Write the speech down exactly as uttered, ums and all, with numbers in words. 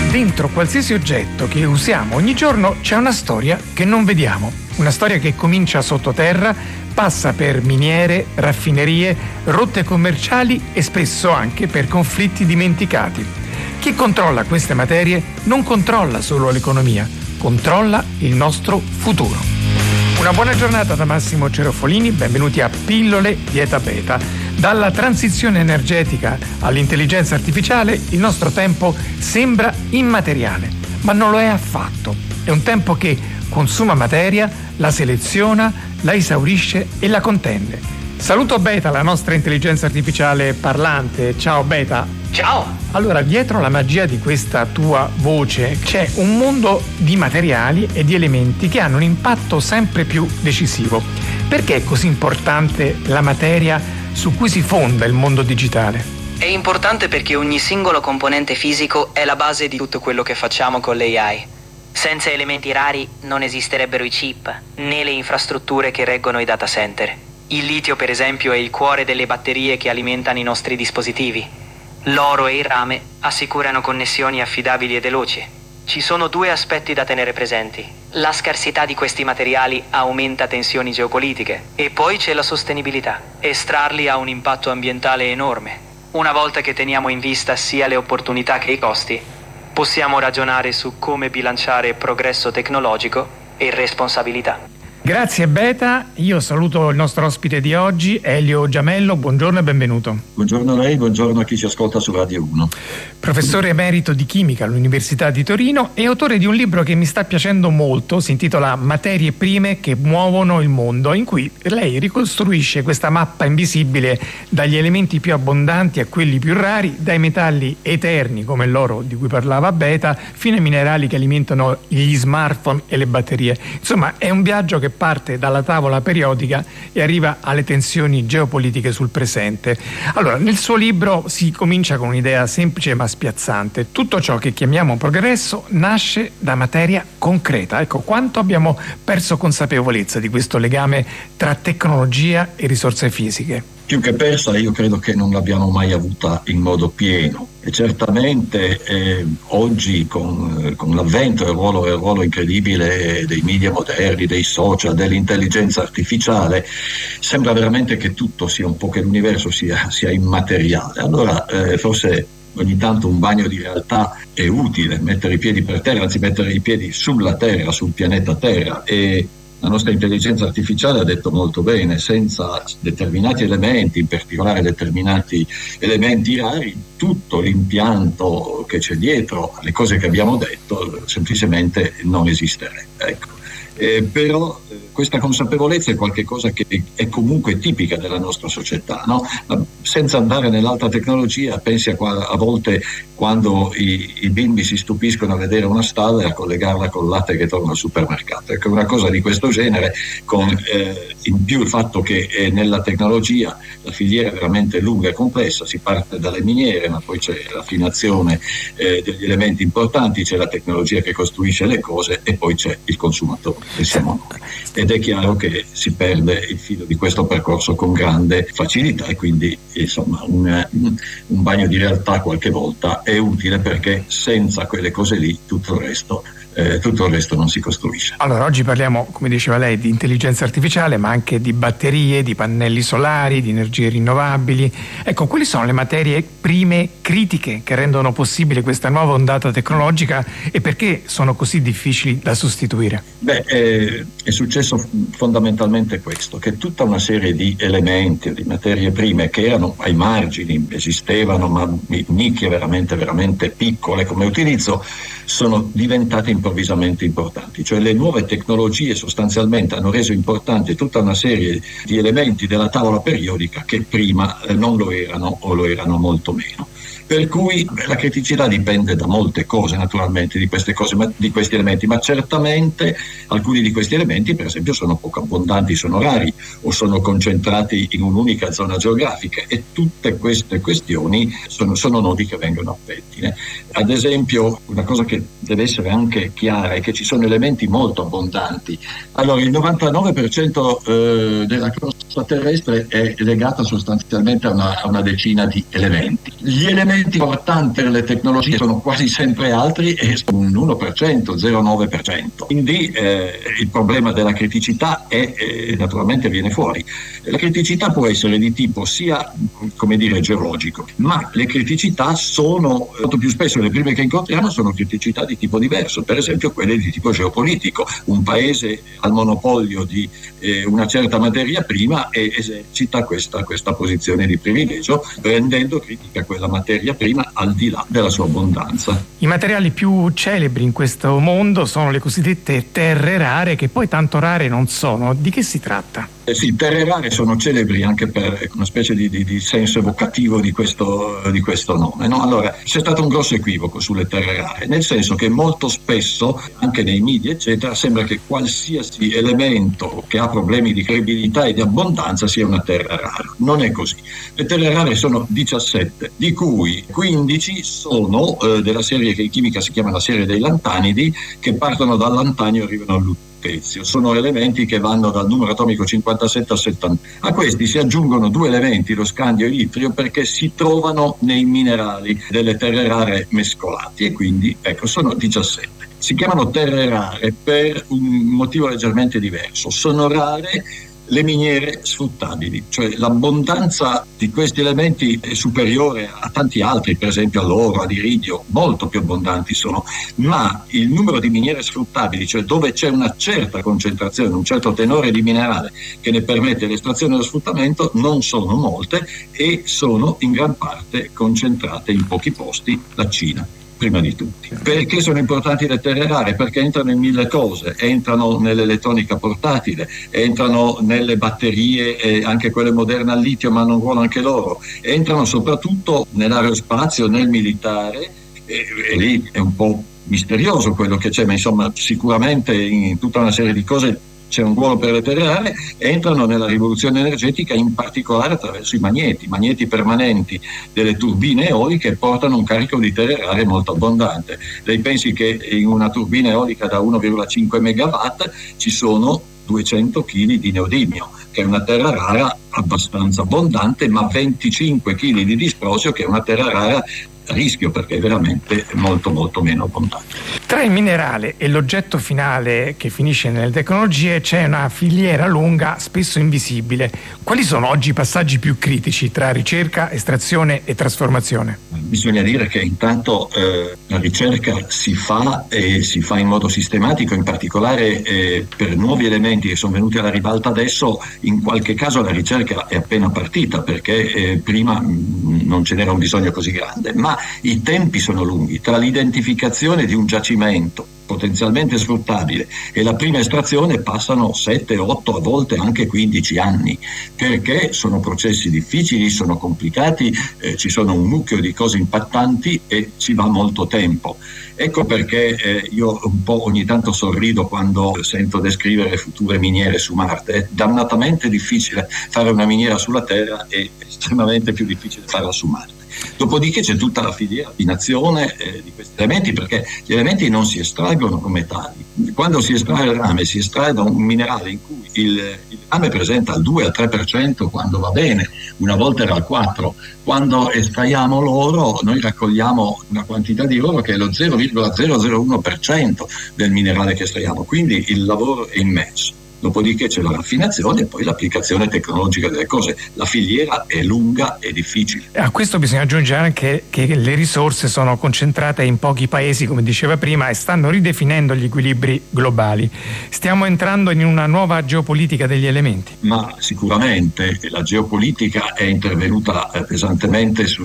Dentro qualsiasi oggetto che usiamo ogni giorno c'è una storia che non vediamo. Una storia che comincia sottoterra, passa per miniere, raffinerie, rotte commerciali e spesso anche per conflitti dimenticati. Chi controlla queste materie non controlla solo l'economia, controlla il nostro futuro. Una buona giornata da Massimo Cerofolini, benvenuti a Pillole di Eta Beta. Dalla transizione energetica all'intelligenza artificiale il nostro tempo sembra immateriale, ma non lo è affatto. È un tempo che consuma materia, la seleziona, la esaurisce e la contende. Saluto Beta, la nostra intelligenza artificiale parlante. Ciao Beta. Ciao. Allora, dietro la magia di questa tua voce c'è un mondo di materiali e di elementi che hanno un impatto sempre più decisivo. Perché è così importante la materia su cui si fonda il mondo digitale? È importante perché ogni singolo componente fisico è la base di tutto quello che facciamo con l'A I. Senza elementi rari non esisterebbero i chip, né le infrastrutture che reggono i data center. Il litio, per esempio, è il cuore delle batterie che alimentano i nostri dispositivi. L'oro e il rame assicurano connessioni affidabili e veloci. Ci sono due aspetti da tenere presenti. La scarsità di questi materiali aumenta tensioni geopolitiche e poi c'è la sostenibilità. Estrarli ha un impatto ambientale enorme. Una volta che teniamo in vista sia le opportunità che i costi, possiamo ragionare su come bilanciare progresso tecnologico e responsabilità. Grazie Beta, io saluto il nostro ospite di oggi, Elio Giamello, buongiorno e benvenuto. Buongiorno a lei, buongiorno a chi ci ascolta su Radio uno. Professore emerito di chimica all'Università di Torino e autore di un libro che mi sta piacendo molto, si intitola Materie prime che muovono il mondo, in cui lei ricostruisce questa mappa invisibile dagli elementi più abbondanti a quelli più rari, dai metalli eterni come l'oro di cui parlava Beta, fino ai minerali che alimentano gli smartphone e le batterie. Insomma, è un viaggio che parte dalla tavola periodica e arriva alle tensioni geopolitiche sul presente. Allora, nel suo libro si comincia con un'idea semplice ma spiazzante. Tutto ciò che chiamiamo progresso nasce da materia concreta. Ecco, quanto abbiamo perso consapevolezza di questo legame tra tecnologia e risorse fisiche? Più che persa, io credo che non l'abbiamo mai avuta in modo pieno. E certamente eh, oggi con, eh, con l'avvento e il ruolo, il ruolo incredibile dei media moderni, dei social, dell'intelligenza artificiale, sembra veramente che tutto sia un po', che l'universo sia, sia immateriale. Allora eh, forse ogni tanto un bagno di realtà è utile, mettere i piedi per terra, anzi mettere i piedi sulla Terra, sul pianeta Terra. E la nostra intelligenza artificiale ha detto molto bene, senza determinati elementi, in particolare determinati elementi rari, tutto l'impianto che c'è dietro alle cose che abbiamo detto semplicemente non esisterebbe. Ecco. Eh, però eh, questa consapevolezza è qualcosa che è comunque tipica della nostra società, no? Ma senza andare nell'alta tecnologia, pensi a, a volte quando i, i bimbi si stupiscono a vedere una stalla e a collegarla col latte che torna al supermercato. Ecco, una cosa di questo genere, con eh, in più il fatto che eh, nella tecnologia la filiera è veramente lunga e complessa, si parte dalle miniere, ma poi c'è la raffinazione eh, degli elementi importanti, c'è la tecnologia che costruisce le cose e poi c'è il consumatore. Siamo noi. Ed è chiaro che si perde il filo di questo percorso con grande facilità e quindi insomma un, un bagno di realtà qualche volta è utile, perché senza quelle cose lì tutto il resto Eh, tutto il resto non si costruisce. Allora, oggi parliamo, come diceva lei, di intelligenza artificiale, ma anche di batterie, di pannelli solari, di energie rinnovabili. Ecco, quali sono le materie prime critiche che rendono possibile questa nuova ondata tecnologica e perché sono così difficili da sostituire? Beh, eh, è successo fondamentalmente questo, che tutta una serie di elementi, di materie prime che erano ai margini, esistevano, ma nicchie veramente, veramente piccole come utilizzo, sono diventate improvvisamente importanti. Cioè le nuove tecnologie sostanzialmente hanno reso importante tutta una serie di elementi della tavola periodica che prima non lo erano o lo erano molto meno. Per cui beh, la criticità dipende da molte cose, naturalmente, di queste cose, ma, di questi elementi, ma certamente alcuni di questi elementi, per esempio, sono poco abbondanti, sono rari o sono concentrati in un'unica zona geografica, e tutte queste questioni sono, sono nodi che vengono a pettine. Ad esempio, una cosa che deve essere anche chiara è che ci sono elementi molto abbondanti. Allora, il novantanove per cento eh, della crosta terrestre è legata sostanzialmente a una, a una decina di elementi. Gli elementi importanti per le tecnologie sono quasi sempre altri e sono un uno per cento, zero virgola nove per cento. Quindi eh, il problema della criticità è, eh, naturalmente viene fuori. La criticità può essere di tipo sia, come dire, geologico, ma le criticità sono, molto più spesso le prime che incontriamo sono criticità di tipo diverso, per esempio quelle di tipo geopolitico. Un paese ha il monopolio di eh, una certa materia prima e esercita questa, questa posizione di privilegio, rendendo critica quella materia prima al di là della sua abbondanza. I materiali più celebri in questo mondo sono le cosiddette terre rare, che poi tanto rare non sono. Di che si tratta? Eh sì, terre rare sono celebri anche per una specie di, di, di senso evocativo di questo, di questo nome, no? Allora, c'è stato un grosso equivoco sulle terre rare, nel senso che molto spesso, anche nei media eccetera, sembra che qualsiasi elemento che ha problemi di credibilità e di abbondanza sia una terra rara. Non è così. Le terre rare sono diciassette, di cui quindici sono eh, della serie che in chimica si chiama la serie dei lantanidi, che partono dal lantanio e arrivano al lutezio. Sono elementi che vanno dal numero atomico cinquantasette al settanta. A questi si aggiungono due elementi, lo scandio e l'itrio, perché si trovano nei minerali delle terre rare mescolati, e quindi ecco sono diciassette. Si chiamano terre rare per un motivo leggermente diverso. Sono rare le miniere sfruttabili, cioè l'abbondanza di questi elementi è superiore a tanti altri, per esempio all'oro, all'iridio, molto più abbondanti sono, ma il numero di miniere sfruttabili, cioè dove c'è una certa concentrazione, un certo tenore di minerale che ne permette l'estrazione e lo sfruttamento, non sono molte e sono in gran parte concentrate in pochi posti, la Cina prima di tutti. Perché sono importanti le terre rare? Perché entrano in mille cose, entrano nell'elettronica portatile, entrano nelle batterie, eh, anche quelle moderne al litio, ma hanno un ruolo anche loro, entrano soprattutto nell'aerospazio, nel militare, e, e lì è un po' misterioso quello che c'è, ma insomma sicuramente in tutta una serie di cose c'è un ruolo per le terre rare. Entrano nella rivoluzione energetica, in particolare attraverso i magneti, magneti permanenti delle turbine eoliche portano un carico di terre rare molto abbondante. Lei pensi che in una turbina eolica da uno virgola cinque megawatt ci sono duecento chili di neodimio, che è una terra rara abbastanza abbondante, ma venticinque chili di disprosio, che è una terra rara a rischio, perché è veramente molto molto meno abbondante. Tra il minerale e l'oggetto finale che finisce nelle tecnologie c'è una filiera lunga, spesso invisibile. Quali sono oggi i passaggi più critici tra ricerca, estrazione e trasformazione? Bisogna dire che intanto eh, la ricerca si fa e si fa in modo sistematico, in particolare eh, per nuovi elementi che sono venuti alla ribalta adesso. In qualche caso la ricerca è appena partita, perché eh, prima mh, non ce n'era un bisogno così grande, ma i tempi sono lunghi. Tra l'identificazione di un giacimento potenzialmente sfruttabile e la prima estrazione passano sette, otto, a volte anche quindici anni, perché sono processi difficili, sono complicati, eh, ci sono un mucchio di cose impattanti e ci va molto tempo. Ecco perché eh, io un po' ogni tanto sorrido quando sento descrivere future miniere su Marte. È dannatamente difficile fare una miniera sulla Terra e estremamente più difficile farla su Marte. Dopodiché c'è tutta la filiera di nazione eh, di questi elementi, perché gli elementi non si estraggono come tali. Quando si estrae il rame, si estrae da un minerale in cui il, il rame presenta al due al tre per cento quando va bene, una volta era al quattro per cento. Quando estraiamo l'oro, noi raccogliamo una quantità di oro che è lo zero virgola zero zero uno per cento del minerale che estraiamo, quindi il lavoro è immenso. Dopodiché c'è la raffinazione e poi l'applicazione tecnologica delle cose. La filiera è lunga e difficile. A questo bisogna aggiungere anche che le risorse sono concentrate in pochi paesi, come diceva prima, e stanno ridefinendo gli equilibri globali. Stiamo entrando in una nuova geopolitica degli elementi. Ma sicuramente la geopolitica è intervenuta pesantemente su